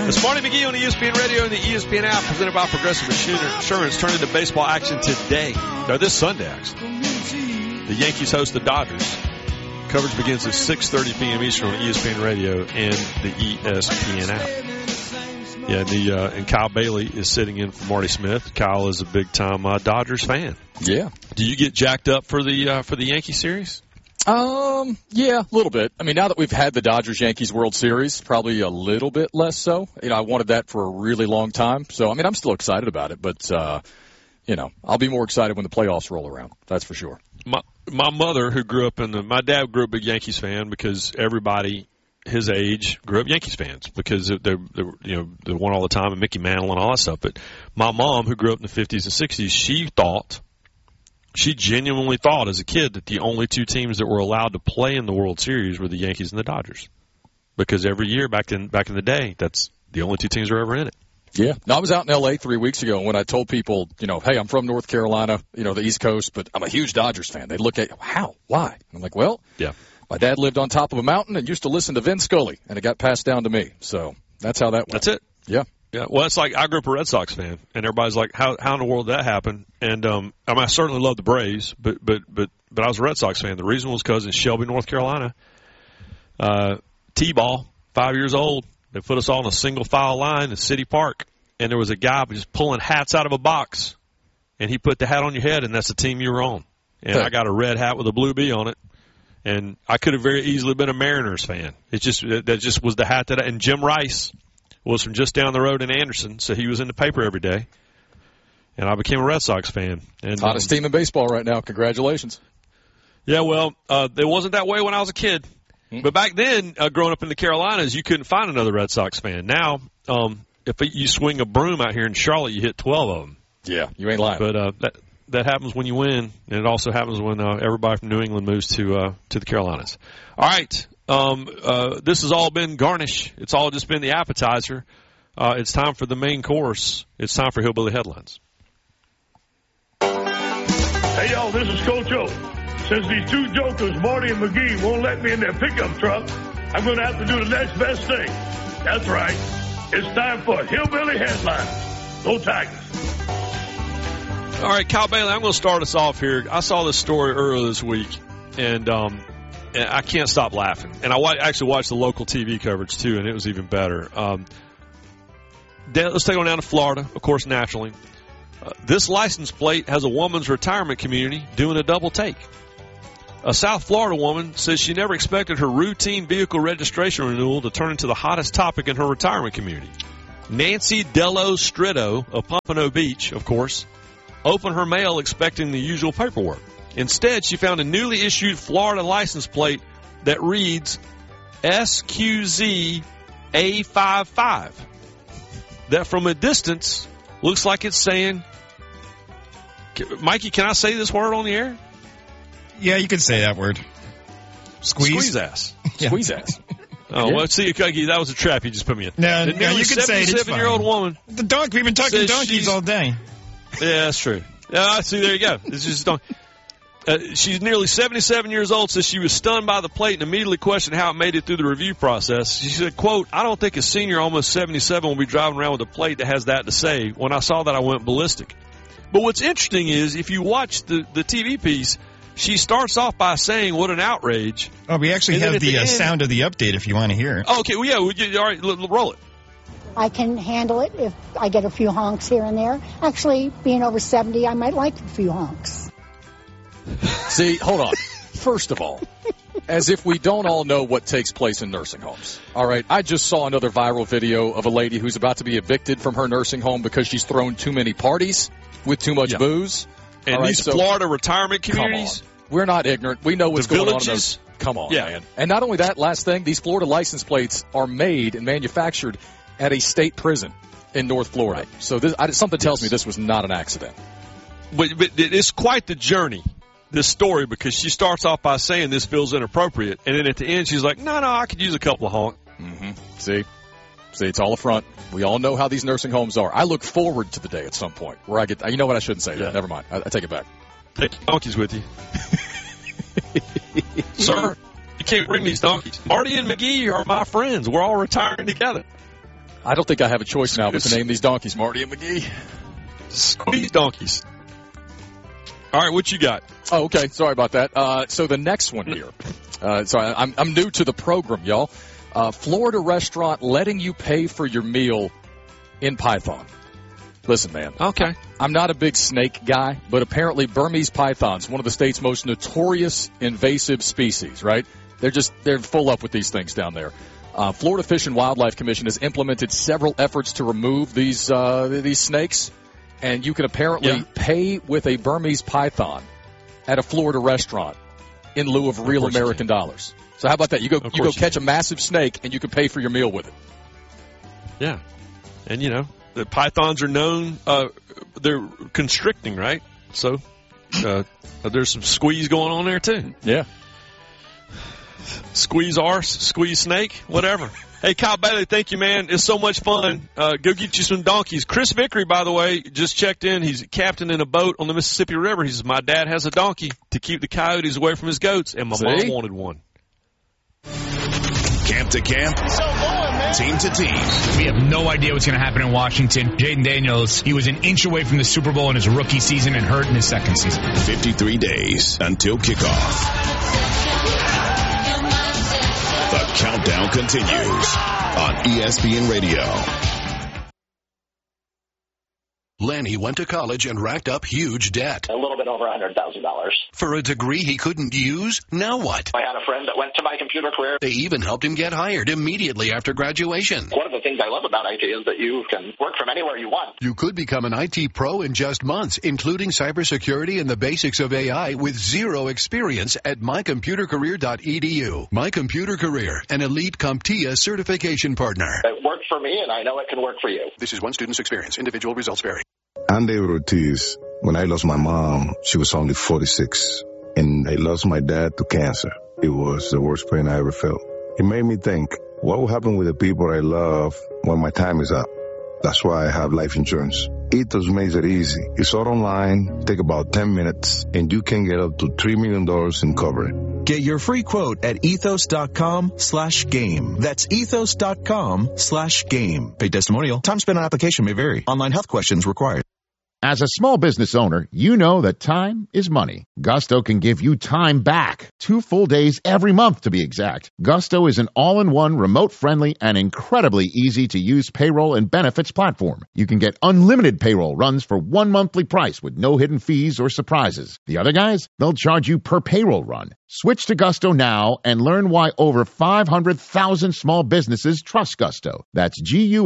It's Marty McGee on the ESPN Radio and the ESPN app, presented by Progressive Insurance. Turning to baseball action today, or this Sunday, actually. The Yankees host the Dodgers. Coverage begins at 6:30 p.m. Eastern on ESPN Radio and the ESPN app. Yeah, and Kyle Bailey is sitting in for Marty Smith. Kyle is a big-time Dodgers fan. Yeah. Do you get jacked up for the Yankee series? Yeah, a little bit. I mean, now that we've had the Dodgers-Yankees World Series, probably a little bit less so. I wanted that for a really long time. So, I mean, I'm still excited about it, but, I'll be more excited when the playoffs roll around. That's for sure. My mother, who grew up my dad grew up a big Yankees fan because everybody his age grew up Yankees fans because they won all the time and Mickey Mantle and all that stuff. But my mom, who grew up in the 50s and 60s, she genuinely thought as a kid that the only two teams that were allowed to play in the World Series were the Yankees and the Dodgers. Because every year back in the day, that's the only two teams that were ever in it. Yeah. No, I was out in L.A. 3 weeks ago, and when I told people, hey, I'm from North Carolina, the East Coast, but I'm a huge Dodgers fan, they'd look at, how? Why? And I'm like, well, yeah. My dad lived on top of a mountain and used to listen to Vin Scully, and it got passed down to me. So that's how that went. That's it. Yeah. Yeah. Well, it's like I grew up a Red Sox fan, and everybody's like, how in the world did that happen? And I certainly love the Braves, but I was a Red Sox fan. The reason was because in Shelby, North Carolina, T-ball, 5 years old, they put us all in a single file line in City Park, and there was a guy just pulling hats out of a box, and he put the hat on your head, and that's the team you were on. And I got a red hat with a blue B on it. And I could have very easily been a Mariners fan. That just was the hat and Jim Rice was from just down the road in Anderson, so he was in the paper every day. And I became a Red Sox fan. And hottest team in baseball right now. Congratulations. Yeah, well, it wasn't that way when I was a kid. But back then, growing up in the Carolinas, you couldn't find another Red Sox fan. Now, if you swing a broom out here in Charlotte, you hit 12 of them. Yeah, you ain't lying. But that happens when you win, and it also happens when everybody from New England moves to the Carolinas. All right, this has all been garnish. It's all just been the appetizer. It's time for the main course. It's time for Hillbilly Headlines. Hey, y'all, this is Coach O. Since these two jokers, Marty and McGee, won't let me in their pickup truck, I'm going to have to do the next best thing. That's right. It's time for Hillbilly Headlines. Go Tigers. All right, Kyle Bailey, I'm going to start us off here. I saw this story earlier this week, and I can't stop laughing. And I actually watched the local TV coverage, too, and it was even better. Let's take on down to Florida, of course, naturally. This license plate has a woman's retirement community doing a double take. A South Florida woman says she never expected her routine vehicle registration renewal to turn into the hottest topic in her retirement community. Nancy Dello Stritto of Pompano Beach, of course, opened her mail expecting the usual paperwork. Instead, she found a newly issued Florida license plate that reads SQZ A55. That from a distance looks like it's saying, Mikey, can I say this word on the air? Yeah, you can say that word. Squeeze ass. Yeah. Squeeze ass. Oh, well, see, that was a trap you just put me in. No, you can say it. It's fine. 77-year-old woman. The dog, we've been talking donkeys all day. Yeah, that's true. Yeah, see, there you go. It's just she's nearly 77 years old, says she was stunned by the plate and immediately questioned how it made it through the review process. She said, quote, I don't think a senior almost 77 will be driving around with a plate that has that to say. When I saw that, I went ballistic. But what's interesting is if you watch the TV piece, she starts off by saying, what an outrage. Oh, we actually have the sound of the update if you want to hear it. Oh, okay, well, yeah, all right, roll it. I can handle it if I get a few honks here and there. Actually, being over 70, I might like a few honks. See, hold on. First of all, as if we don't all know what takes place in nursing homes. All right, I just saw another viral video of a lady who's about to be evicted from her nursing home because she's thrown too many parties with too much booze. And these Florida retirement communities? Come on. We're not ignorant. We know what's going on in those. Come on, yeah. Man. And not only that, last thing, these Florida license plates are made and manufactured at a state prison in North Florida. Right. So something tells me this was not an accident. But it's quite the journey, this story, because she starts off by saying this feels inappropriate, and then at the end she's like, no, I could use a couple of honks. Mm-hmm. See, it's all a front. We all know how these nursing homes are. I look forward to the day at some point where I get, you know what, I shouldn't say that. Never mind. I take it back. Take your donkeys with you. Sir, you can't bring these donkeys. Marty and McGee are my friends. We're all retiring together. I don't think I have a choice now but to name these donkeys, Marty and McGee. Squeeze donkeys. All right, what you got? Oh, okay. Sorry about that. So the next one here. Sorry, I'm new to the program, y'all. Florida restaurant letting you pay for your meal in Python. Listen, man. Okay. I'm not a big snake guy, but apparently Burmese pythons, one of the state's most notorious invasive species, right? They're full up with these things down there. Florida Fish and Wildlife Commission has implemented several efforts to remove these snakes, and you can apparently pay with a Burmese python at a Florida restaurant in lieu of real American dollars. So how about that? You go catch a massive snake, and you can pay for your meal with it. Yeah. And, the pythons are known, they're constricting, right? So there's some squeeze going on there, too. Yeah. Squeeze arse, squeeze snake, whatever. Hey, Kyle Bailey, thank you, man. It's so much fun. Go get you some donkeys. Chris Vickery, by the way, just checked in. He's a captain in a boat on the Mississippi River. He says, my dad has a donkey to keep the coyotes away from his goats, and my mom wanted one. Camp to camp, team to team. We have no idea what's going to happen in Washington. Jaden Daniels, he was an inch away from the Super Bowl in his rookie season and hurt in his second season. 53 days until kickoff. The countdown continues on ESPN Radio. Lanny went to college and racked up huge debt. A little bit over $100,000. For a degree he couldn't use? Now what? I had a friend that went to My Computer Career. They even helped him get hired immediately after graduation. One of the things I love about IT is that you can work from anywhere you want. You could become an IT pro in just months, including cybersecurity and the basics of AI with zero experience at mycomputercareer.edu. My Computer Career, an elite CompTIA certification partner. It worked for me, and I know it can work for you. This is one student's experience. Individual results vary. I'm David Ortiz. When I lost my mom, she was only 46. And I lost my dad to cancer. It was the worst pain I ever felt. It made me think, what will happen with the people I love when my time is up? That's why I have life insurance. Ethos makes it easy. It's all online, take about 10 minutes, and you can get up to $3 million in coverage. Get your free quote at ethos.com/game. That's ethos.com/game. Paid testimonial. Time spent on application may vary. Online health questions required. As a small business owner, you know that time is money. Gusto can give you time back. 2 full days every month, to be exact. Gusto is an all-in-one, remote-friendly, and incredibly easy-to-use payroll and benefits platform. You can get unlimited payroll runs for one monthly price with no hidden fees or surprises. The other guys, they'll charge you per payroll run. Switch to Gusto now and learn why over 500,000 small businesses trust Gusto. That's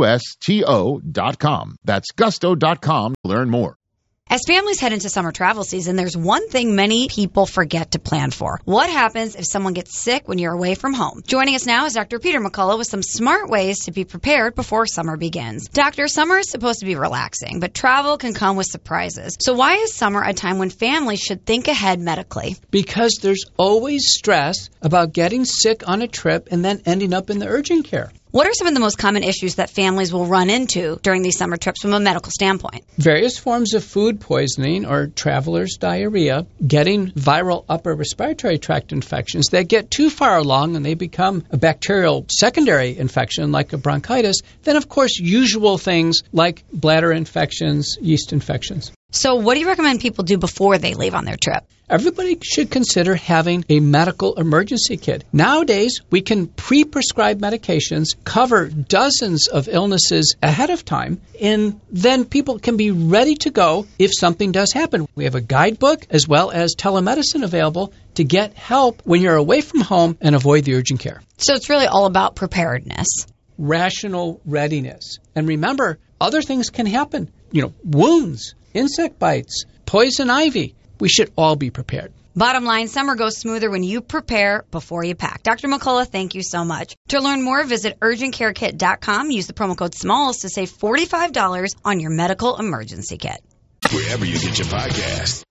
GUSTO.com. That's Gusto.com to learn more. As families head into summer travel season, there's one thing many people forget to plan for. What happens if someone gets sick when you're away from home? Joining us now is Dr. Peter McCullough with some smart ways to be prepared before summer begins. Doctor, summer is supposed to be relaxing, but travel can come with surprises. So why is summer a time when families should think ahead medically? Because there's always stress about getting sick on a trip and then ending up in the urgent care. What are some of the most common issues that families will run into during these summer trips from a medical standpoint? Various forms of food poisoning or traveler's diarrhea, getting viral upper respiratory tract infections that get too far along and they become a bacterial secondary infection like a bronchitis. Then, of course, usual things like bladder infections, yeast infections. So what do you recommend people do before they leave on their trip? Everybody should consider having a medical emergency kit. Nowadays, we can pre-prescribe medications, cover dozens of illnesses ahead of time, and then people can be ready to go if something does happen. We have a guidebook as well as telemedicine available to get help when you're away from home and avoid the urgent care. So it's really all about preparedness. Rational readiness. And remember, other things can happen. Wounds, insect bites, poison ivy. We should all be prepared. Bottom line, summer goes smoother when you prepare before you pack. Dr. McCullough, thank you so much. To learn more, visit UrgentCareKit.com. Use the promo code SMALLS to save $45 on your medical emergency kit. Wherever you get your podcast.